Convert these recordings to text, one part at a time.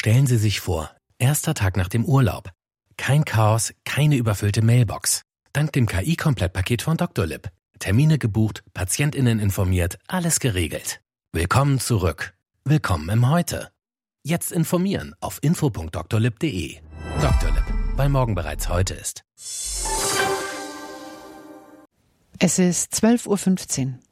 Stellen Sie sich vor, erster Tag nach dem Urlaub. Kein Chaos, keine überfüllte Mailbox. Dank dem KI-Komplettpaket von Dr. Lipp. Termine gebucht, PatientInnen informiert, alles geregelt. Willkommen zurück. Willkommen im Heute. Jetzt informieren auf info.drlipp.de. Dr. Lipp, weil morgen bereits heute ist. Es ist 12.15 Uhr.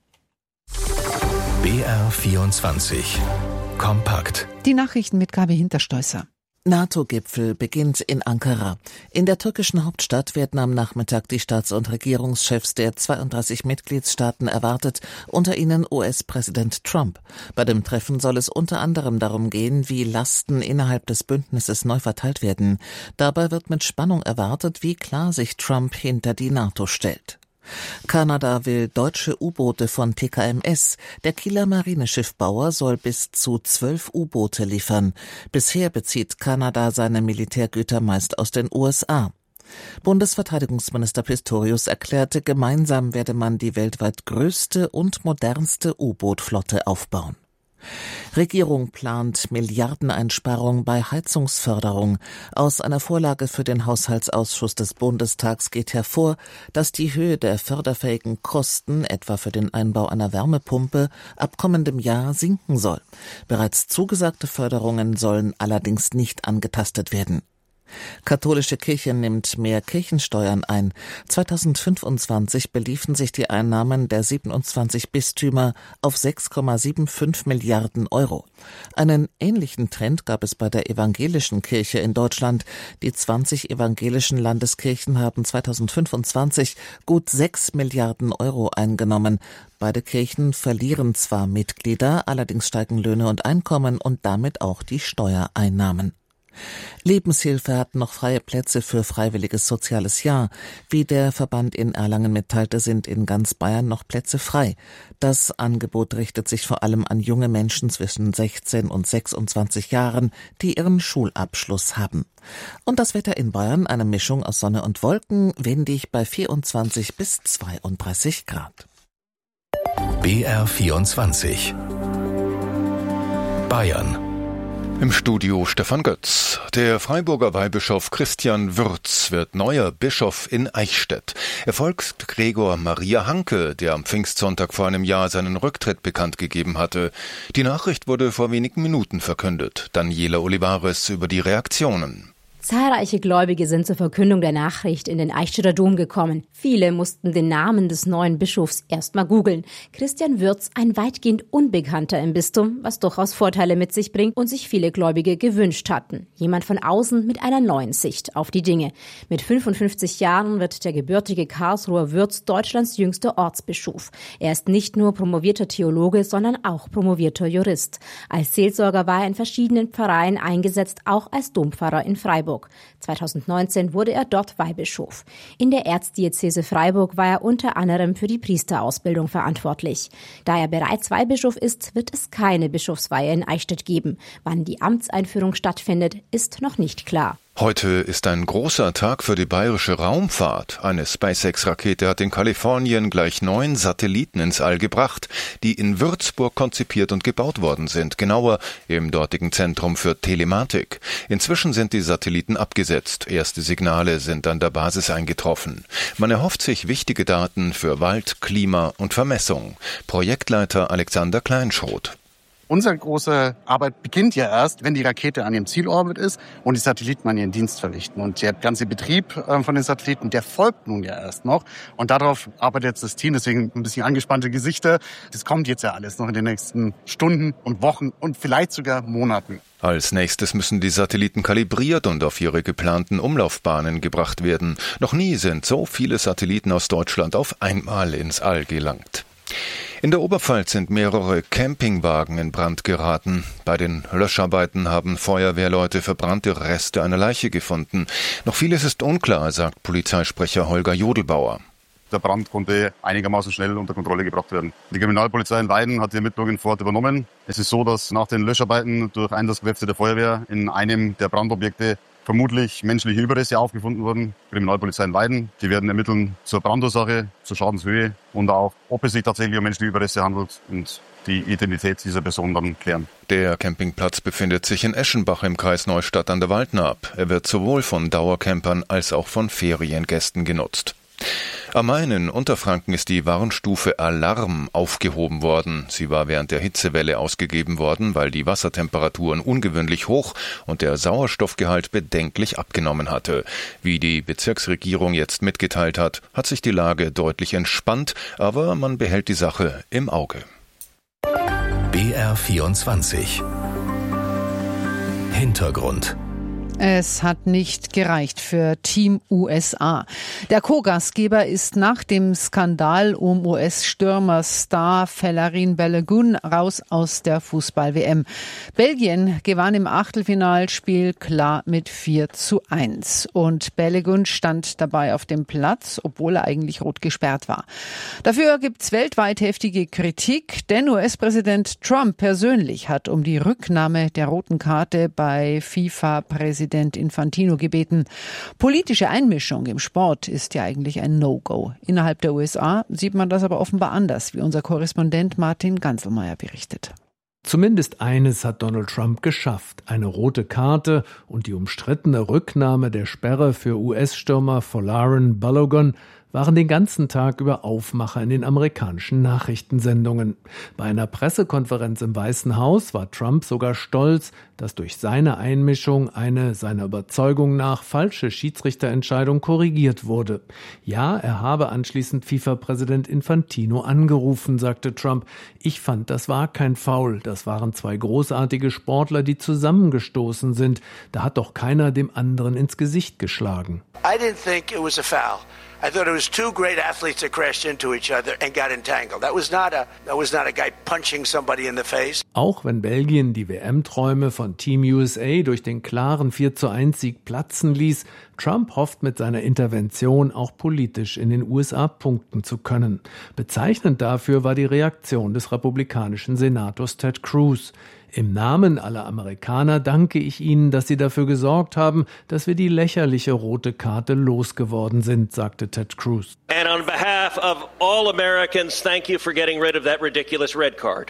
BR24 Kompakt. Die Nachrichten mit Gabi Hinterstoisser. NATO-Gipfel beginnt in Ankara. In der türkischen Hauptstadt werden am Nachmittag die Staats- und Regierungschefs der 32 Mitgliedstaaten erwartet, unter ihnen US-Präsident Trump. Bei dem Treffen soll es unter anderem darum gehen, wie Lasten innerhalb des Bündnisses neu verteilt werden. Dabei wird mit Spannung erwartet, wie klar sich Trump hinter die NATO stellt. Kanada will deutsche U-Boote von TKMS. Der Kieler Marineschiffbauer soll bis zu 12 U-Boote liefern. Bisher bezieht Kanada seine Militärgüter meist aus den USA. Bundesverteidigungsminister Pistorius erklärte, gemeinsam werde man die weltweit größte und modernste U-Boot-Flotte aufbauen. Regierung plant Milliardeneinsparung bei Heizungsförderung. Aus einer Vorlage für den Haushaltsausschuss des Bundestags geht hervor, dass die Höhe der förderfähigen Kosten, etwa für den Einbau einer Wärmepumpe, ab kommendem Jahr sinken soll. Bereits zugesagte Förderungen sollen allerdings nicht angetastet werden. Katholische Kirche nimmt mehr Kirchensteuern ein. 2025 beliefen sich die Einnahmen der 27 Bistümer auf 6,75 Milliarden Euro. Einen ähnlichen Trend gab es bei der evangelischen Kirche in Deutschland. Die 20 evangelischen Landeskirchen haben 2025 gut 6 Milliarden Euro eingenommen. Beide Kirchen verlieren zwar Mitglieder, allerdings steigen Löhne und Einkommen und damit auch die Steuereinnahmen. Lebenshilfe hat noch freie Plätze für freiwilliges soziales Jahr. Wie der Verband in Erlangen mitteilte, sind in ganz Bayern noch Plätze frei. Das Angebot richtet sich vor allem an junge Menschen zwischen 16 und 26 Jahren, die ihren Schulabschluss haben. Und das Wetter in Bayern, eine Mischung aus Sonne und Wolken, windig bei 24 bis 32 Grad. BR24 Bayern. Im Studio Stefan Götz. Der Freiburger Weihbischof Christian Würz wird neuer Bischof in Eichstätt. Er folgt Gregor Maria Hanke, der am Pfingstsonntag vor einem Jahr seinen Rücktritt bekannt gegeben hatte. Die Nachricht wurde vor wenigen Minuten verkündet. Daniela Olivares über die Reaktionen. Zahlreiche Gläubige sind zur Verkündung der Nachricht in den Eichstätter Dom gekommen. Viele mussten den Namen des neuen Bischofs erst mal googeln. Christian Würz, ein weitgehend Unbekannter im Bistum, was durchaus Vorteile mit sich bringt und sich viele Gläubige gewünscht hatten. Jemand von außen mit einer neuen Sicht auf die Dinge. Mit 55 Jahren wird der gebürtige Karlsruher Würz Deutschlands jüngster Ortsbischof. Er ist nicht nur promovierter Theologe, sondern auch promovierter Jurist. Als Seelsorger war er in verschiedenen Pfarreien eingesetzt, auch als Dompfarrer in Freiburg. 2019 wurde er dort Weihbischof. In der Erzdiözese Freiburg war er unter anderem für die Priesterausbildung verantwortlich. Da er bereits Weihbischof ist, wird es keine Bischofsweihe in Eichstätt geben. Wann die Amtseinführung stattfindet, ist noch nicht klar. Heute ist ein großer Tag für die bayerische Raumfahrt. Eine SpaceX-Rakete hat in Kalifornien gleich 9 Satelliten ins All gebracht, die in Würzburg konzipiert und gebaut worden sind, genauer im dortigen Zentrum für Telematik. Inzwischen sind die Satelliten abgesetzt. Erste Signale sind an der Basis eingetroffen. Man erhofft sich wichtige Daten für Wald, Klima und Vermessung. Projektleiter Alexander Kleinschroth. Unsere große Arbeit beginnt ja erst, wenn die Rakete an ihrem Zielorbit ist und die Satelliten an ihren Dienst verrichten. Und der ganze Betrieb von den Satelliten, der folgt nun ja erst noch. Und darauf arbeitet jetzt das Team, deswegen ein bisschen angespannte Gesichter. Das kommt jetzt ja alles noch in den nächsten Stunden und Wochen und vielleicht sogar Monaten. Als nächstes müssen die Satelliten kalibriert und auf ihre geplanten Umlaufbahnen gebracht werden. Noch nie sind so viele Satelliten aus Deutschland auf einmal ins All gelangt. In der Oberpfalz sind mehrere Campingwagen in Brand geraten. Bei den Löscharbeiten haben Feuerwehrleute verbrannte Reste einer Leiche gefunden. Noch vieles ist unklar, sagt Polizeisprecher Holger Jodelbauer. Der Brand konnte einigermaßen schnell unter Kontrolle gebracht werden. Die Kriminalpolizei in Weiden hat die Ermittlungen vor Ort übernommen. Es ist so, dass nach den Löscharbeiten durch Einsatzkräfte der Feuerwehr in einem der Brandobjekte vermutlich menschliche Überreste aufgefunden wurden. Kriminalpolizei in Weiden, die werden ermitteln zur Brandursache, zur Schadenshöhe und auch, ob es sich tatsächlich um menschliche Überreste handelt und die Identität dieser Person dann klären. Der Campingplatz befindet sich in Eschenbach im Kreis Neustadt an der Waldnaab. Er wird sowohl von Dauercampern als auch von Feriengästen genutzt. Am Main in Unterfranken ist die Warnstufe Alarm aufgehoben worden. Sie war während der Hitzewelle ausgegeben worden, weil die Wassertemperaturen ungewöhnlich hoch und der Sauerstoffgehalt bedenklich abgenommen hatte. Wie die Bezirksregierung jetzt mitgeteilt hat, hat sich die Lage deutlich entspannt, aber man behält die Sache im Auge. BR24 Hintergrund. Es hat nicht gereicht für Team USA. Der Co-Gastgeber ist nach dem Skandal um US-Stürmerstar Folarin Balogun raus aus der Fußball-WM. Belgien gewann im Achtelfinalspiel klar mit 4:1. Und Balogun stand dabei auf dem Platz, obwohl er eigentlich rot gesperrt war. Dafür gibt's weltweit heftige Kritik, denn US-Präsident Trump persönlich hat um die Rücknahme der roten Karte bei FIFA-Präsident Infantino gebeten. Politische Einmischung im Sport ist ja eigentlich ein No-Go. Innerhalb der USA sieht man das aber offenbar anders, wie unser Korrespondent Martin Ganselmeier berichtet. Zumindest eines hat Donald Trump geschafft. Eine rote Karte und die umstrittene Rücknahme der Sperre für US-Stürmer Folarin Balogun waren den ganzen Tag über Aufmacher in den amerikanischen Nachrichtensendungen. Bei einer Pressekonferenz im Weißen Haus war Trump sogar stolz, dass durch seine Einmischung eine seiner Überzeugung nach falsche Schiedsrichterentscheidung korrigiert wurde. Ja, er habe anschließend FIFA-Präsident Infantino angerufen, sagte Trump. Ich fand, das war kein Foul. Das waren zwei großartige Sportler, die zusammengestoßen sind. Da hat doch keiner dem anderen ins Gesicht geschlagen. I didn't think it was a foul. I thought it was two great athletes that crashed into each other and got entangled. That was not a guy punching somebody in the face. Auch wenn Belgien die WM-Träume von Team USA durch den klaren 4:1-Sieg platzen ließ, Trump hofft mit seiner Intervention auch politisch in den USA punkten zu können. Bezeichnend dafür war die Reaktion des republikanischen Senators Ted Cruz. Im Namen aller Amerikaner danke ich Ihnen, dass Sie dafür gesorgt haben, dass wir die lächerliche rote Karte losgeworden sind, sagte Ted Cruz. And on behalf of all Americans, thank you for getting rid of that ridiculous red card.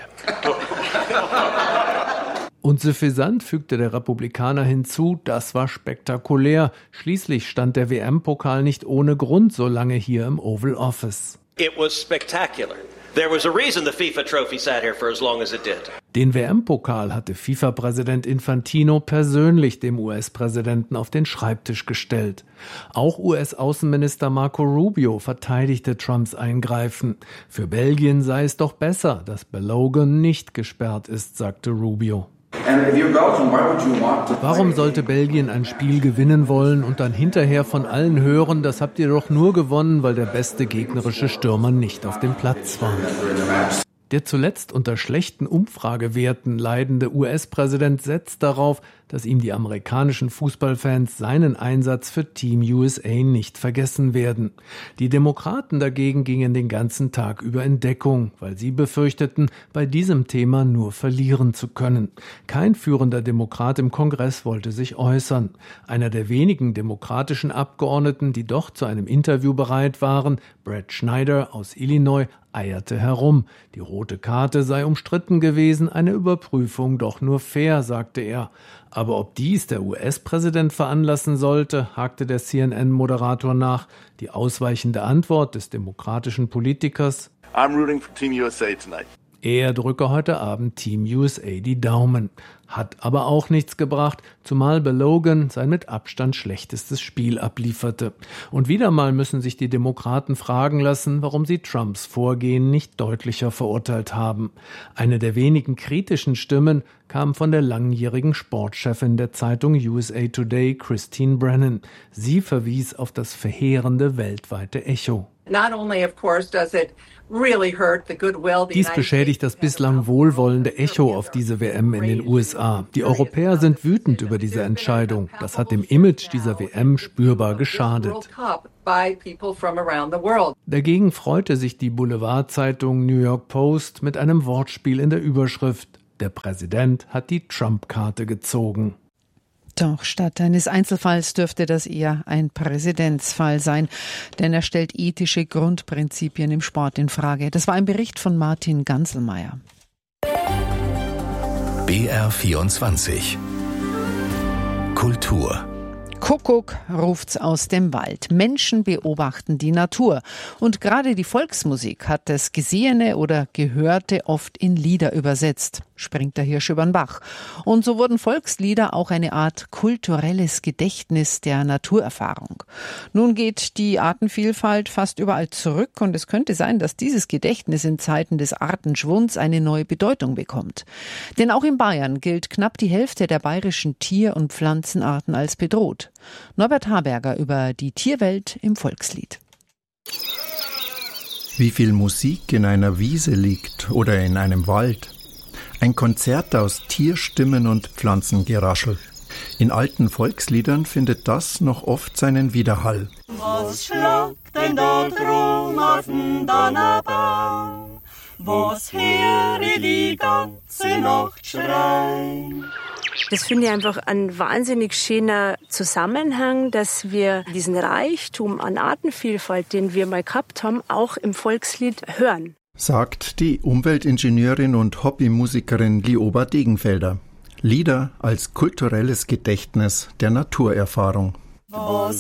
Und suffisant fügte der Republikaner hinzu, das war spektakulär. Schließlich stand der WM-Pokal nicht ohne Grund so lange hier im Oval Office. It was spectacular. There was a reason the FIFA trophy sat here for as long as it did. Den WM-Pokal hatte FIFA-Präsident Infantino persönlich dem US-Präsidenten auf den Schreibtisch gestellt. Auch US-Außenminister Marco Rubio verteidigte Trumps Eingreifen. Für Belgien sei es doch besser, dass Balogun nicht gesperrt ist, sagte Rubio. Warum sollte Belgien ein Spiel gewinnen wollen und dann hinterher von allen hören, das habt ihr doch nur gewonnen, weil der beste gegnerische Stürmer nicht auf dem Platz war? Der zuletzt unter schlechten Umfragewerten leidende US-Präsident setzt darauf, dass ihm die amerikanischen Fußballfans seinen Einsatz für Team USA nicht vergessen werden. Die Demokraten dagegen gingen den ganzen Tag über in Deckung, weil sie befürchteten, bei diesem Thema nur verlieren zu können. Kein führender Demokrat im Kongress wollte sich äußern. Einer der wenigen demokratischen Abgeordneten, die doch zu einem Interview bereit waren, Brad Schneider aus Illinois, eierte herum. Die rote Karte sei umstritten gewesen, eine Überprüfung doch nur fair, sagte er. Aber ob dies der US-Präsident veranlassen sollte, hakte der CNN-Moderator nach. Die ausweichende Antwort des demokratischen Politikers: I'm rooting for Team USA tonight. Er drücke heute Abend Team USA die Daumen. Hat aber auch nichts gebracht, zumal Balogun sein mit Abstand schlechtestes Spiel ablieferte. Und wieder mal müssen sich die Demokraten fragen lassen, warum sie Trumps Vorgehen nicht deutlicher verurteilt haben. Eine der wenigen kritischen Stimmen kam von der langjährigen Sportchefin der Zeitung USA Today, Christine Brennan. Sie verwies auf das verheerende weltweite Echo. Dies beschädigt das bislang wohlwollende Echo auf diese WM in den USA. Die Europäer sind wütend über diese Entscheidung. Das hat dem Image dieser WM spürbar geschadet. Dagegen freute sich die Boulevardzeitung New York Post mit einem Wortspiel in der Überschrift: Der Präsident hat die Trump-Karte gezogen. Doch statt eines Einzelfalls dürfte das eher ein Präzedenzfall sein, denn er stellt ethische Grundprinzipien im Sport in Frage. Das war ein Bericht von Martin Ganselmeier. BR24 Kultur. Kuckuck ruft's aus dem Wald. Menschen beobachten die Natur. Und gerade die Volksmusik hat das Gesehene oder Gehörte oft in Lieder übersetzt, springt der Hirsch übern Bach. Und so wurden Volkslieder auch eine Art kulturelles Gedächtnis der Naturerfahrung. Nun geht die Artenvielfalt fast überall zurück und es könnte sein, dass dieses Gedächtnis in Zeiten des Artenschwunds eine neue Bedeutung bekommt. Denn auch in Bayern gilt knapp die Hälfte der bayerischen Tier- und Pflanzenarten als bedroht. Norbert Haberger über die Tierwelt im Volkslied. Wie viel Musik in einer Wiese liegt oder in einem Wald. Ein Konzert aus Tierstimmen und Pflanzengeraschel. In alten Volksliedern findet das noch oft seinen Widerhall. Was schlagt denn da drum auf den Donnerbaum? Was höre die ganze Nacht schreien? Das finde ich einfach ein wahnsinnig schöner Zusammenhang, dass wir diesen Reichtum an Artenvielfalt, den wir mal gehabt haben, auch im Volkslied hören. Sagt die Umweltingenieurin und Hobbymusikerin Lioba Degenfelder. Lieder als kulturelles Gedächtnis der Naturerfahrung. Was